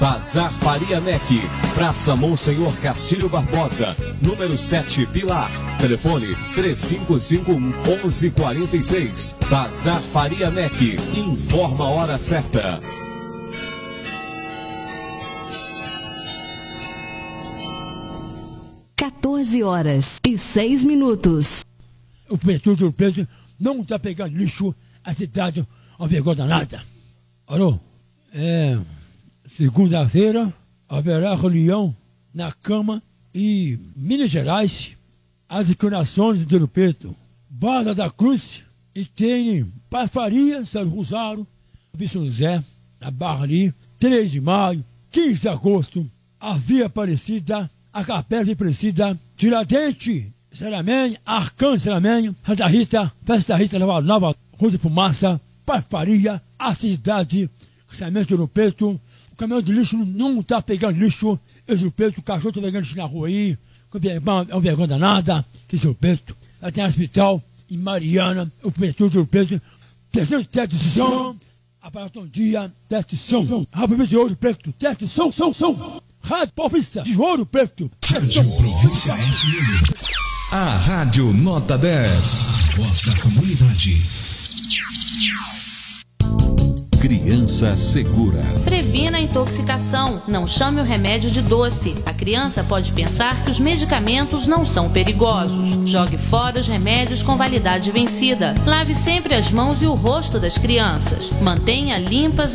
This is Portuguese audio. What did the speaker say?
Bazar Faria Mec, Praça Monsenhor Castilho Barbosa, número 7, Pilar. Telefone 3551-1146. Bazar Faria Mec, informa a hora certa. (14h06). O prefeito do preso não está pegando lixo, a cidade é uma vergonha danada. Alô? Segunda-feira haverá reunião na Câmara e Minas Gerais, as inclinações do Preto, Barra da Cruz, e tem Faria, São Rosário, São José, na Barra ali, 3 de maio, 15 de agosto, a Via Aparecida, a Capela de Aparecida, Tiradentes, Seramenho, Arcanjo Seramenho, Santa Rita, Festa Rita, Nova Rua de Fumaça, Faria, a cidade, Cruzamento do Preto. O caminhão de lixo não está pegando lixo, esse Preto, o cachorro está pegando lixo na rua aí, é uma vergonha danada, que esse Preto. Lá tem um hospital em Mariana, o Preto do Preto, terceiro teste de som, aparato um dia, teste de som, Rádio de Ouro Preto, teste de som. Rádio Paulista de Ouro Preto. Rádio Província FM. A Rádio Nota 10. Voz da comunidade. Criança segura. Previna a intoxicação. Não chame o remédio de doce. A criança pode pensar que os medicamentos não são perigosos. Jogue fora os remédios com validade vencida. Lave sempre as mãos e o rosto das crianças. Mantenha limpas